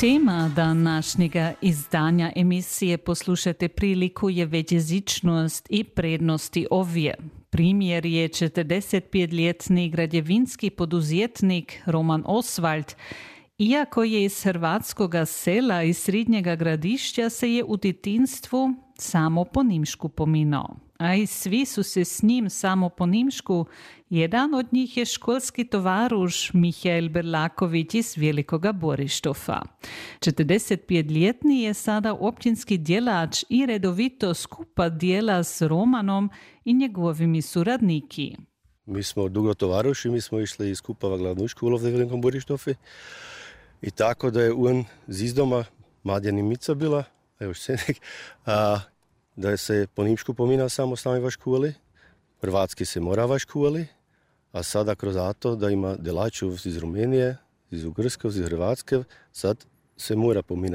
Tema današnjega izdanja emisije Poslušajte priliku je većjezičnost i prednosti ovje. Primjer je 45-ljetni građevinski poduzetnik Roman Oswald. Iako je iz hrvatskoga sela i srednjega gradišća, se je u djetinstvu samo po nimšku pominao. A i svi su se s njim samo po nimšku. Jedan od njih je školski tovaruš Mihael Berlaković iz Velikoga Borištofa. 45-ljetni je sada općinski djelač i redovito skupa djela s Romanom i njegovimi suradniki. Mi smo dugo tovaruši, mi smo išli iz Kupava glavnu školu u Velikom Borištofi. I tako da je on z izdoma Madjani Mica bila, evo štenek, da se po nimšku pomina samo s nami v školi, hrvatski se mora v školi, a sada kroz to da ima delačov iz Rumenije, iz Ugrske, iz Hrvatske, sad se mora pominati